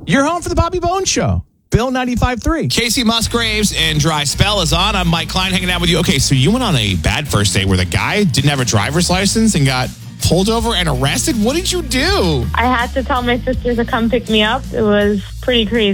You're home for the Bobby Bones Show. Bill 95.3. Casey Musgraves and Dry Spell is on. I'm Mike Klein hanging out with you. Okay, so you went on a bad first date where the guy didn't have a driver's license and got pulled over and arrested. What did you do? I had to tell my sister to come pick me up. It was pretty crazy.